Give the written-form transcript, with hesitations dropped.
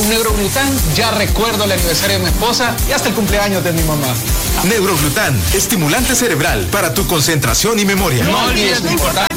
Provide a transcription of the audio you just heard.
Neuroglután, ya recuerdo el aniversario de mi esposa y hasta el cumpleaños de mi mamá. Neuroglután, estimulante cerebral para tu concentración y memoria. No olvides lo importante.